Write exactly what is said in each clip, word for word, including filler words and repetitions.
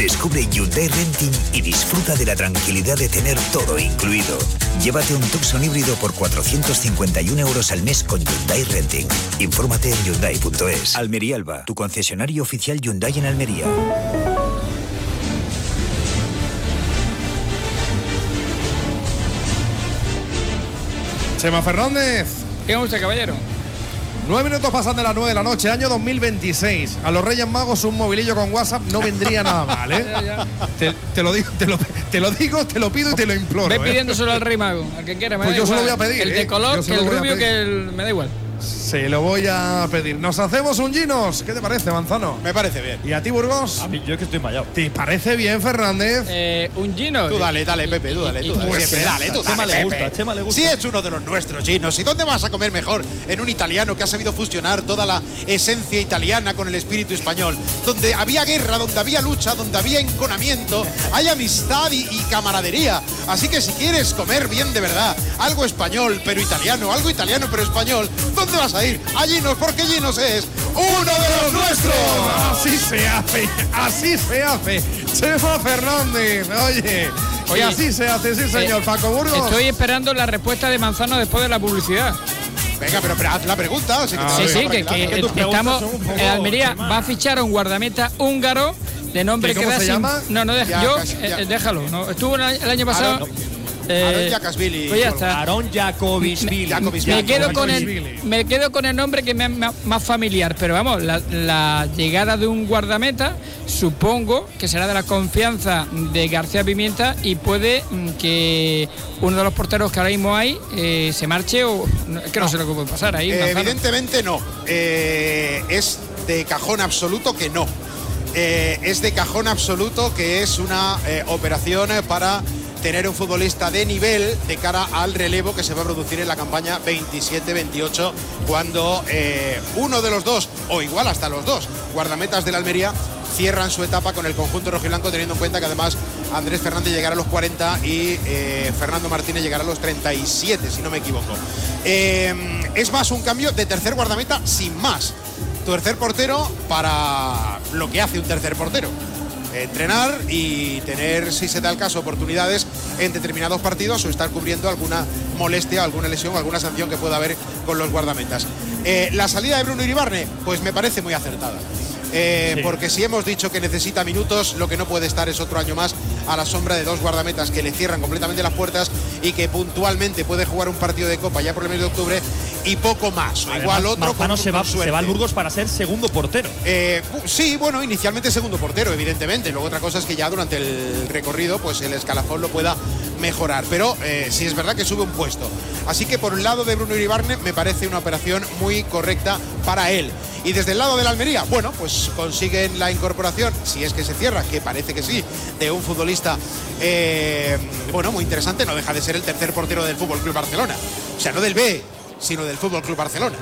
Descubre Hyundai Renting y disfruta de la tranquilidad de tener todo incluido. Llévate un Tucson híbrido por cuatrocientos cincuenta y un euros al mes con Hyundai Renting. Infórmate en Hyundai punto es. Almería Alba, tu concesionario oficial Hyundai en Almería. Chema Fernández. ¿Qué gusta, caballero? Nueve minutos pasan de las nueve de la noche, año dos mil veintiséis. A los Reyes Magos un movilillo con WhatsApp no vendría nada mal, ¿eh? Ya, ya. Te, te lo digo, te lo, te lo digo, te lo pido y te lo imploro. Ve ¿eh? pidiéndolo al Rey Mago, al que quiera. Me Pues da yo se lo igual. voy a pedir, El de ¿eh? color, Yo se que lo el voy a rubio, pedir. que el. Me da igual. Se lo voy a pedir. ¿Nos hacemos un Ginos? ¿Qué te parece, Manzano? Me parece bien. ¿Y a ti, Burgos? A mí, yo es que estoy mallado. ¿Te parece bien, Fernández? Eh, un Gino. Tú dale, dale, Pepe, tú dale, tú dale. Pues Siempre, dale, tú A Chema dale, le gusta, Pepe. a Chema le gusta. Sí, es uno de los nuestros, Ginos. ¿Y dónde vas a comer mejor? En un italiano que ha sabido fusionar toda la esencia italiana con el espíritu español. Donde había guerra, donde había lucha, donde había enconamiento, hay amistad y, y camaradería. Así que si quieres comer bien de verdad, algo español pero italiano, algo italiano pero español, ¿dónde vas a ir? A Ginos, porque Ginos es uno de los nuestros. Así se hace, así se hace. Chema Fernández, oye. Y Oye, así se hace, sí, señor. Eh, Paco Burgos. Estoy esperando la respuesta de Manzano después de la publicidad. Venga, pero, pero haz la pregunta. Si Ah, Sí, venga, sí, que, para que que tus preguntas estamos. son un poco En Almería quemadas. va a fichar a un guardameta húngaro de nombre ¿Y cómo que da se sin- llama? No, no, deja, Ya, yo, casi, ya. eh, déjalo. No, estuvo el año- el año pasado. Aaron- eh, Aaron Jakashvili. pues ya está. Aaron Jakobisvili. Jakobisvili. Me quedo, con Jakobisvili. el, me quedo con el nombre que me es más, más familiar, pero vamos, la, la llegada de un guardameta supongo que será de la confianza de García Pimienta y puede mm, que uno de los porteros que ahora mismo hay eh, se marche o no, es que no, sé lo que puede pasar ahí. Eh, Manzano. evidentemente no. Eh, es de cajón absoluto que no. Eh, es de cajón absoluto que es una eh, operación para tener un futbolista de nivel de cara al relevo que se va a producir en la campaña veintisiete veintiocho cuando eh, uno de los dos, o igual hasta los dos, guardametas de la Almería cierran su etapa con el conjunto rojiblanco, teniendo en cuenta que además Andrés Fernández llegará a los cuarenta y eh, Fernando Martínez llegará a los treinta y siete, si no me equivoco. Eh, es más un cambio de tercer guardameta sin más. Tercer portero para lo que hace un tercer portero. Entrenar y tener, si se da el caso, oportunidades en determinados partidos o estar cubriendo alguna molestia, alguna lesión, alguna sanción que pueda haber con los guardametas. Eh, la salida de Bruno Iribarne, pues me parece muy acertada. Eh, Sí. Porque si hemos dicho que necesita minutos, lo que no puede estar es otro año más a la sombra de dos guardametas que le cierran completamente las puertas y que puntualmente puede jugar un partido de Copa ya por el mes de octubre y poco más. O Además, igual otro Manzano con- se va, con suerte. se va al Burgos para ser segundo portero. Eh, sí, bueno, inicialmente segundo portero, evidentemente. Luego otra cosa es que ya durante el recorrido, pues el escalafón lo pueda mejorar. Pero eh, sí es verdad que sube un puesto. Así que por el lado de Bruno Iribarne me parece una operación muy correcta para él. Y desde el lado de la Almería, bueno, pues consiguen la incorporación, si es que se cierra, que parece que sí, de un futbolista, eh, bueno, muy interesante. No deja de ser el tercer portero del F C Barcelona. O sea, no del B, sino del F C Barcelona.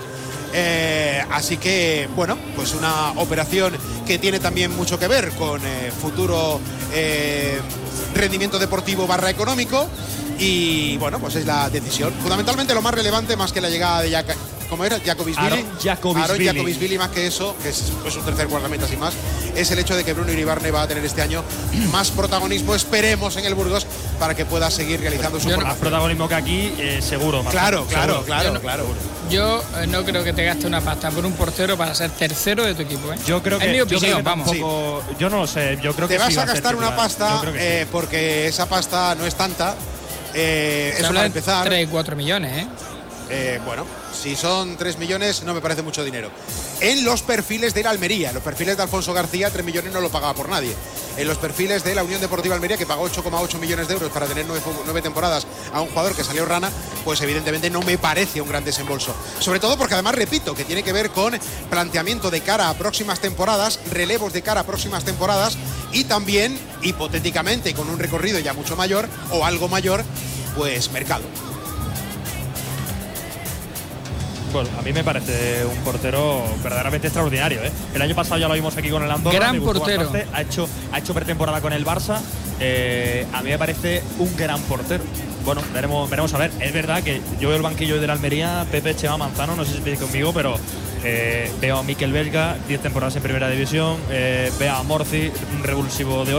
Eh, así que, bueno, pues una operación que tiene también mucho que ver con eh, futuro eh, rendimiento deportivo barra económico. Y bueno, pues es la decisión. Fundamentalmente lo más relevante, más que la llegada de Jack, ¿cómo era? Jakobisvili. Aaron Jakobisvili. Aaron Jakobisvili, más que eso, que es pues, un tercer guardameta sin más, es el hecho de que Bruno Iribarne va a tener este año más protagonismo, esperemos, en el Burgos, para que pueda seguir realizando su Yo no- Más formación. protagonismo que aquí, eh, seguro. Manzano, Claro, claro, seguro. claro, Yo no- claro. Yo eh, no creo que te gaste una pasta por un portero para ser tercero de tu equipo. ¿eh? Yo creo que, es mi yo creo opinión, que vamos. tampoco- yo no lo sé. Yo creo Te que vas sí va a ser gastar una titular. pasta Yo creo que sí. eh, porque esa pasta no es tanta. Eh, Se eso habla para de empezar. tres, cuatro millones, ¿eh? Eh, bueno, si son tres millones no me parece mucho dinero. En los perfiles de la Almería, en los perfiles de Alfonso García, tres millones no lo pagaba por nadie. En los perfiles de la Unión Deportiva Almería, que pagó ocho coma ocho millones de euros para tener nueve, nueve temporadas a un jugador que salió rana, pues evidentemente no me parece un gran desembolso. Sobre todo porque además, repito, que tiene que ver con planteamiento de cara a próximas temporadas, relevos de cara a próximas temporadas y también, hipotéticamente, con un recorrido ya mucho mayor o algo mayor, pues mercado. Bueno, a mí me parece un portero verdaderamente extraordinario, ¿eh? El año pasado ya lo vimos aquí con el Andorra. Gran me gustó portero. bastante. Ha hecho, ha hecho pretemporada con el Barça. Eh, a mí me parece un gran portero. Bueno, veremos, veremos a ver. Es verdad que yo veo el banquillo de la Almería, Pepe, Chema, Manzano, no sé si estáis conmigo, pero eh, veo a Mikel Vesga, diez temporadas en primera división, eh, veo a Morci, un revulsivo de